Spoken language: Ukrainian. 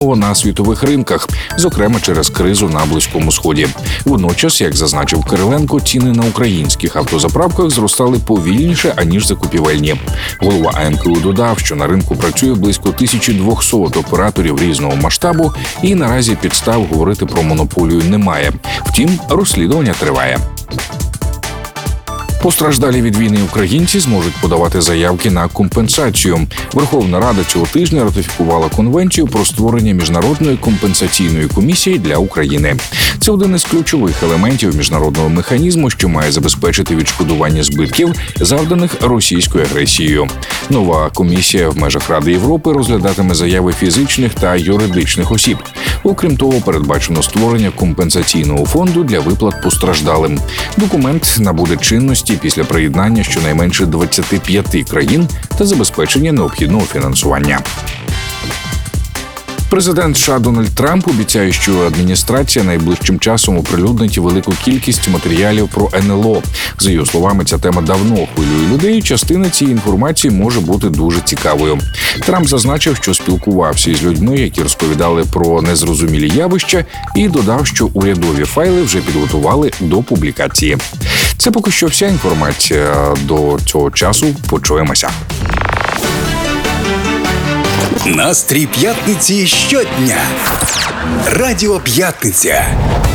на світових ринках, зокрема через кризу на Близькому Сході. Водночас, як зазначив Кириленко, ціни на українських автозаправках зростали повільніше, аніж закупівельні. Голова АНКУ додав, що на ринку працює близько 1200 операторів різного масштабу і наразі підстав говорити про монополію немає. Втім, розслідування триває. Постраждалі від війни українці зможуть подавати заявки на компенсацію. Верховна Рада цього тижня ратифікувала Конвенцію про створення міжнародної компенсаційної комісії для України. Це один із ключових елементів міжнародного механізму, що має забезпечити відшкодування збитків, завданих російською агресією. Нова комісія в межах Ради Європи розглядатиме заяви фізичних та юридичних осіб. Окрім того, передбачено створення компенсаційного фонду для виплат постраждалим. Документ набуде чинності після приєднання щонайменше 25 країн та забезпечення необхідного фінансування. Президент США Дональд Трамп обіцяє, що адміністрація найближчим часом оприлюднить велику кількість матеріалів про НЛО. За його словами, ця тема давно хвилює людей, частина цієї інформації може бути дуже цікавою. Трамп зазначив, що спілкувався із людьми, які розповідали про незрозумілі явища, і додав, що урядові файли вже підготували до публікації. Це поки що вся інформація. До цього часу почуємося. Настрій п'ятниці щодня. Радіо П'ятниця.